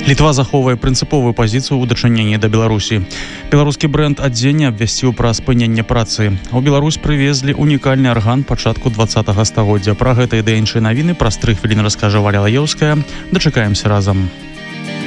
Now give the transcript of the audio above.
Літва захоўвае прынцыповую пазіцыю ў дачыненні да Беларусі. Беларускі бренд адзення абвясціў пра спыненне працы. У Беларусь прывезлі унікальны арган пачатку 20-го стагоддзя. Пра гэта і да іншыя навіны праз 3 хвіліны раскажа Валя Лаеўская. Дачакаемся разам.